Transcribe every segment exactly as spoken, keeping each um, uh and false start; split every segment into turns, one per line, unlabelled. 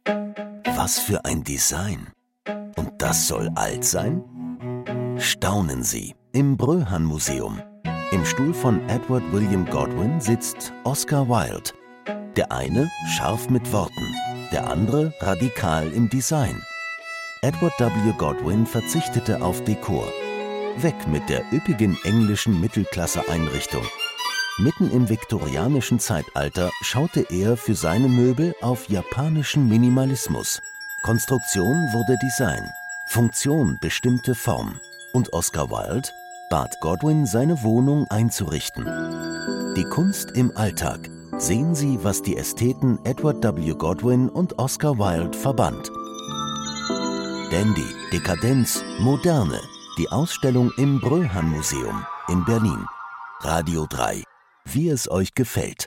Was für ein Design! Und das soll alt sein? Staunen Sie im Bröhan-Museum. Im Stuhl von Edward William Godwin sitzt Oscar Wilde. Der eine scharf mit Worten, der andere radikal im Design. Edward W. Godwin verzichtete auf Dekor. Weg mit der üppigen englischen Mittelklasse-Einrichtung. Mitten im viktorianischen Zeitalter schaute er für seine Möbel auf japanischen Minimalismus. Konstruktion wurde Design, Funktion bestimmte Form. Und Oscar Wilde bat Godwin, seine Wohnung einzurichten. Die Kunst im Alltag. Sehen Sie, was die Ästheten Edward W. Godwin und Oscar Wilde verband. Dandy, Dekadenz, Moderne. Die Ausstellung im Bröhan-Museum in Berlin. Radio drei. Wie es euch gefällt.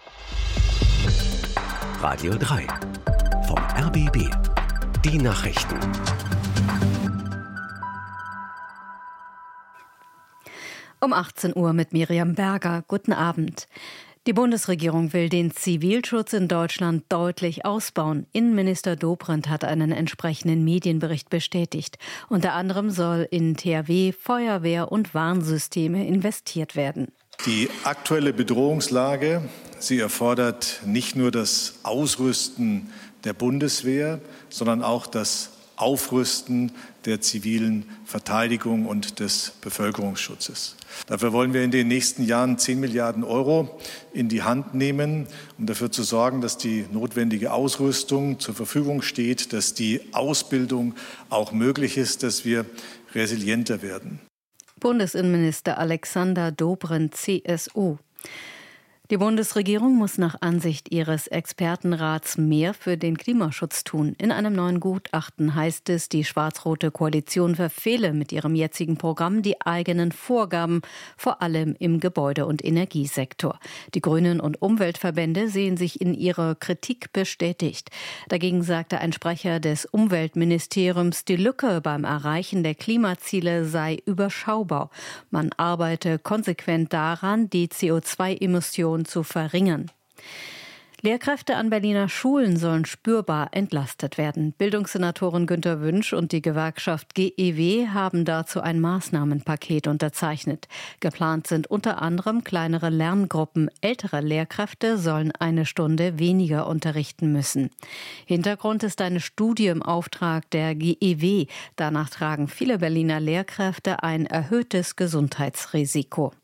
Radio drei. Vom R B B. Die Nachrichten.
Um achtzehn Uhr mit Miriam Berger. Guten Abend. Die Bundesregierung will den Zivilschutz in Deutschland deutlich ausbauen. Innenminister Dobrindt hat einen entsprechenden Medienbericht bestätigt. Unter anderem soll in T H W, Feuerwehr und Warnsysteme investiert werden.
Die aktuelle Bedrohungslage, sie erfordert nicht nur das Ausrüsten der Bundeswehr, sondern auch das Aufrüsten der zivilen Verteidigung und des Bevölkerungsschutzes. Dafür wollen wir in den nächsten Jahren zehn Milliarden Euro in die Hand nehmen, um dafür zu sorgen, dass die notwendige Ausrüstung zur Verfügung steht, dass die Ausbildung auch möglich ist, dass wir resilienter werden.
Bundesinnenminister Alexander Dobrindt, C S U. Die Bundesregierung muss nach Ansicht ihres Expertenrats mehr für den Klimaschutz tun. In einem neuen Gutachten heißt es, die schwarz-rote Koalition verfehle mit ihrem jetzigen Programm die eigenen Vorgaben, vor allem im Gebäude- und Energiesektor. Die Grünen und Umweltverbände sehen sich in ihrer Kritik bestätigt. Dagegen sagte ein Sprecher des Umweltministeriums, die Lücke beim Erreichen der Klimaziele sei überschaubar. Man arbeite konsequent daran, die C O zwei Emissionen zu verringern. Lehrkräfte an Berliner Schulen sollen spürbar entlastet werden. Bildungssenatorin Günter Wünsch und die Gewerkschaft G E W haben dazu ein Maßnahmenpaket unterzeichnet. Geplant sind unter anderem kleinere Lerngruppen. Ältere Lehrkräfte sollen eine Stunde weniger unterrichten müssen. Hintergrund ist eine Studie im Auftrag der G E W. Danach tragen viele Berliner Lehrkräfte ein erhöhtes Gesundheitsrisiko.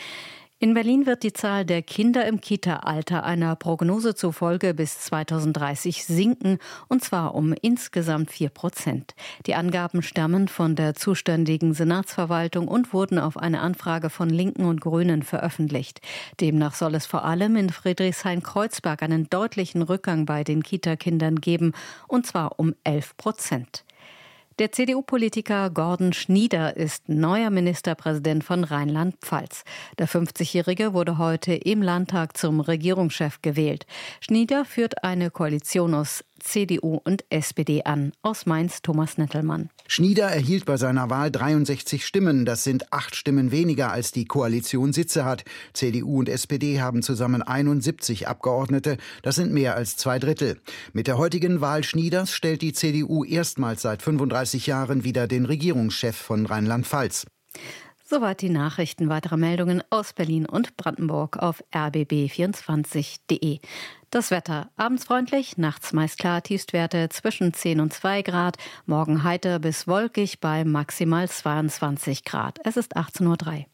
In Berlin wird die Zahl der Kinder im Kita-Alter einer Prognose zufolge bis zweitausenddreißig sinken, und zwar um insgesamt vier Prozent. Die Angaben stammen von der zuständigen Senatsverwaltung und wurden auf eine Anfrage von Linken und Grünen veröffentlicht. Demnach soll es vor allem in Friedrichshain-Kreuzberg einen deutlichen Rückgang bei den Kita-Kindern geben, und zwar um elf Prozent. Der C D U-Politiker Gordon Schnieder ist neuer Ministerpräsident von Rheinland-Pfalz. Der fünfzigjährige wurde heute im Landtag zum Regierungschef gewählt. Schnieder führt eine Koalition aus C D U und S P D an. Aus Mainz Thomas Nettelmann.
Schnieder erhielt bei seiner Wahl dreiundsechzig Stimmen. Das sind acht Stimmen weniger, als die Koalition Sitze hat. C D U und S P D haben zusammen einundsiebzig Abgeordnete. Das sind mehr als zwei Drittel. Mit der heutigen Wahl Schnieders stellt die C D U erstmals seit fünfunddreißig Jahren wieder den Regierungschef von Rheinland-Pfalz.
Soweit die Nachrichten. Weitere Meldungen aus Berlin und Brandenburg auf r b b vierundzwanzig punkt d e. Das Wetter. Abends freundlich, nachts meist klar, Tiefstwerte zwischen zehn und zwei Grad. Morgen heiter bis wolkig bei maximal zweiundzwanzig Grad. Es ist achtzehn Uhr drei.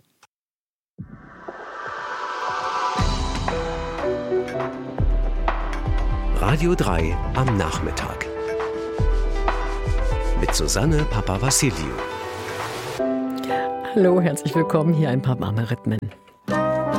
Radio drei am Nachmittag. Mit Susanne Papavasiliou.
Hallo, herzlich willkommen. Hier ein paar Marmeritmen.